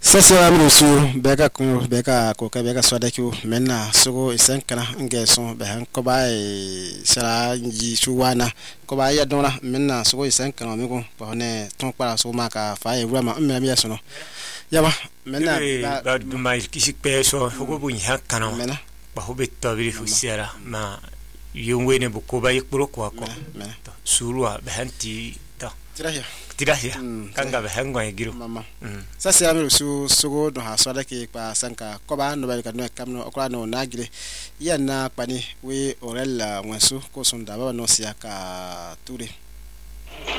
Sasa amrusu beka ko ka beka swada ki menna sugo isen kana ngeso be han ko ba sara ji chuwana ko ba ya dona menna sugo isen kana mi ko ba ne ton para so ma ka fa e wama me mi yaso no yaba menna ba du mai kisik peso ko bu nya kana menna ba hobe tabiri fusiara ma yongwene bu ko ba yikburo ko surua be hanti ta tirahia kanga be hangwa giro mama sasa amrusu sugo do ha swada ki pa sanka ko ba no ba ka no kamno okra no nagire yana pani we orella wansu ko sonda ba no siaka ture